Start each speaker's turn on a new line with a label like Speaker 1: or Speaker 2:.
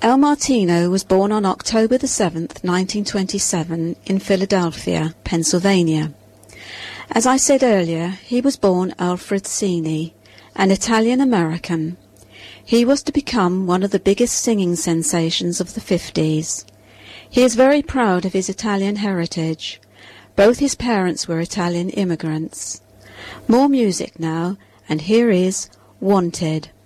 Speaker 1: El Martino was born on October the 7th, 1927 in Philadelphia, Pennsylvania. As I said earlier, he was born Alfred Cini, an Italian-American. He was to become one of the biggest singing sensations of the 50s. He is very proud of his Italian heritage. Both his parents were Italian immigrants. More music now, and here is Wanted.